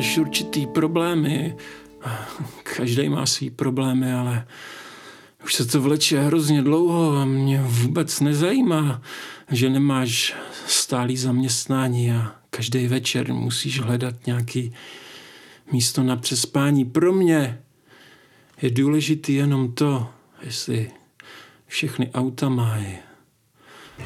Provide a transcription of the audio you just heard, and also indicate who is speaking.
Speaker 1: máš určitý problémy. Každý má svý problémy, ale už se to vleče hrozně dlouho a mě vůbec nezajímá, že nemáš stálý zaměstnání a každý večer musíš hledat nějaký místo na přespání. Pro mě je důležitý jenom to, jestli všechny auta mají